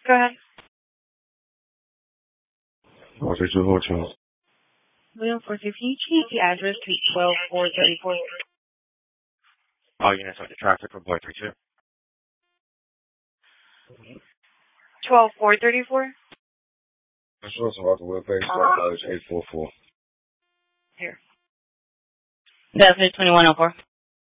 Go ahead. 432 Hotel. William 415, can you change the address to 12434? All units on the traffic for Boy 32. 12434? That's also about the webpage. It's 844. Here. That's 2104.